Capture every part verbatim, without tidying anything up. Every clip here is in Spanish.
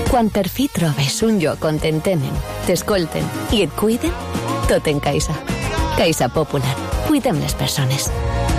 Quan per fi trobes un lloc on t'entenen, t'escolten i et cuiden, tot en Caixa. Caixa Popular. Cuidem les persones.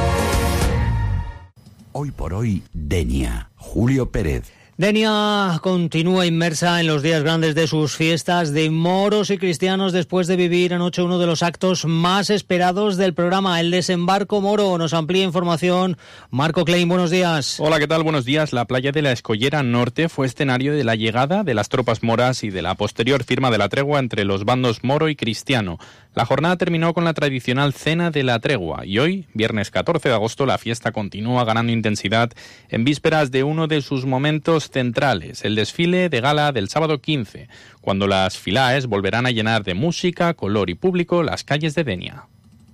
Hoy por hoy, Denia. Julio Pérez. Denia continúa inmersa en los días grandes de sus fiestas de moros y cristianos después de vivir anoche uno de los actos más esperados del programa, el desembarco moro. Nos amplía información Marco Klein, buenos días. Hola, ¿qué tal? Buenos días. La playa de la Escollera Norte fue escenario de la llegada de las tropas moras y de la posterior firma de la tregua entre los bandos moro y cristiano. La jornada terminó con la tradicional cena de la tregua y hoy, viernes catorce de agosto, la fiesta continúa ganando intensidad en vísperas de uno de sus momentos centrales, el desfile de gala del sábado quince, cuando las filaes volverán a llenar de música, color y público las calles de Denia.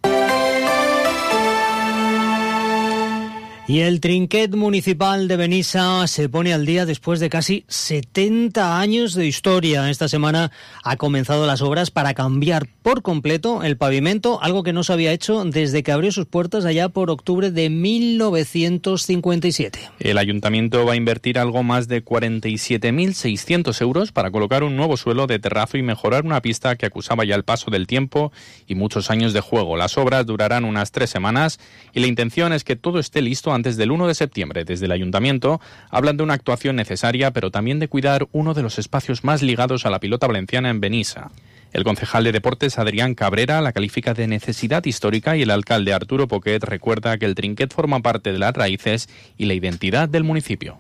Y el trinquet municipal de Benissa se pone al día después de casi setenta años de historia. Esta semana ha comenzado las obras para cambiar por completo el pavimento, algo que no se había hecho desde que abrió sus puertas allá por octubre de mil novecientos cincuenta y siete. El ayuntamiento va a invertir algo más de cuarenta y siete mil seiscientos euros para colocar un nuevo suelo de terrazo y mejorar una pista que acusaba ya el paso del tiempo y muchos años de juego. Las obras durarán unas tres semanas y la intención es que todo esté listo antes del uno de septiembre. Desde el ayuntamiento hablan de una actuación necesaria, pero también de cuidar uno de los espacios más ligados a la pilota valenciana en Benissa. El concejal de Deportes, Adrián Cabrera, la califica de necesidad histórica y el alcalde Arturo Poquet recuerda que el trinquet forma parte de las raíces y la identidad del municipio.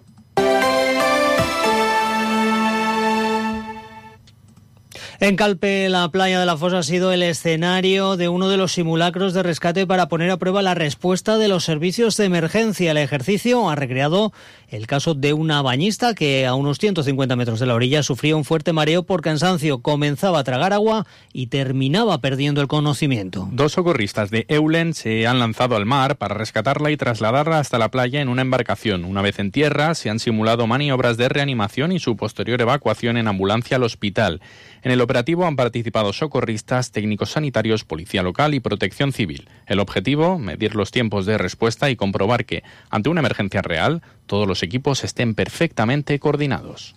En Calpe, la playa de la Fosa ha sido el escenario de uno de los simulacros de rescate para poner a prueba la respuesta de los servicios de emergencia. El ejercicio ha recreado el caso de una bañista que a unos ciento cincuenta metros de la orilla sufría un fuerte mareo por cansancio, comenzaba a tragar agua y terminaba perdiendo el conocimiento. Dos socorristas de Eulen se han lanzado al mar para rescatarla y trasladarla hasta la playa en una embarcación. Una vez en tierra, se han simulado maniobras de reanimación y su posterior evacuación en ambulancia al hospital. En el operativo han participado socorristas, técnicos sanitarios, policía local y protección civil. El objetivo, medir los tiempos de respuesta y comprobar que, ante una emergencia real, todos los equipos estén perfectamente coordinados.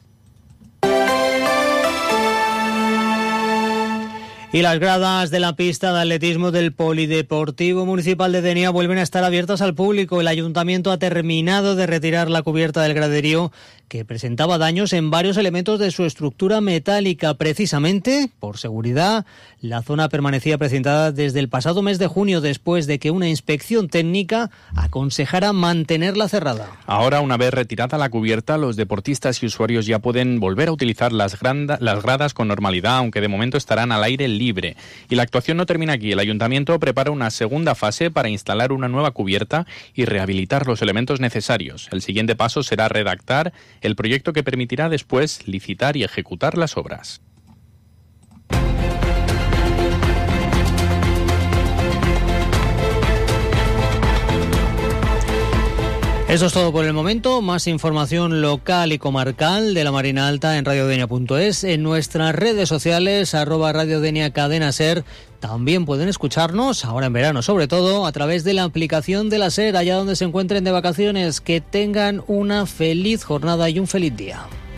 Y las gradas de la pista de atletismo del Polideportivo Municipal de Denia vuelven a estar abiertas al público. El ayuntamiento ha terminado de retirar la cubierta del graderío que presentaba daños en varios elementos de su estructura metálica. Precisamente, por seguridad, la zona permanecía precintada desde el pasado mes de junio, después de que una inspección técnica aconsejara mantenerla cerrada. Ahora, una vez retirada la cubierta, los deportistas y usuarios ya pueden volver a utilizar las, granda, las gradas con normalidad, aunque de momento estarán al aire libre. Y la actuación no termina aquí. El ayuntamiento prepara una segunda fase para instalar una nueva cubierta y rehabilitar los elementos necesarios. El siguiente paso será redactar el proyecto que permitirá después licitar y ejecutar las obras. Eso es todo por el momento. Más información local y comarcal de la Marina Alta en radiodenia punto es. En nuestras redes sociales, arroba radiodenia cadena ser. También pueden escucharnos, ahora en verano sobre todo, a través de la aplicación de la SER, allá donde se encuentren de vacaciones. Que tengan una feliz jornada y un feliz día.